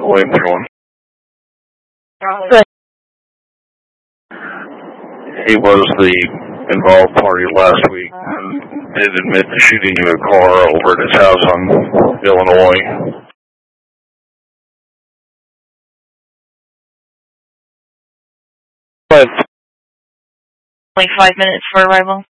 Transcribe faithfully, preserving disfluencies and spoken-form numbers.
Williams going. Good. He was the involved party last week and did admit to shooting you a car over at his house on Illinois. But only five minutes for arrival.